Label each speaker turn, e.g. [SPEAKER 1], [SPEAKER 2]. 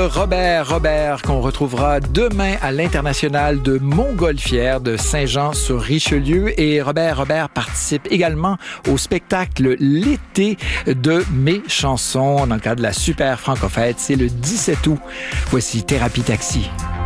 [SPEAKER 1] Robert. Robert qu'on retrouvera demain à l'International de Montgolfière de Saint-Jean-sur-Richelieu. Et Robert participe également au spectacle L'été de mes chansons dans le cadre de la Super Francofête. C'est le 17 août. Voici Thérapie Taxi.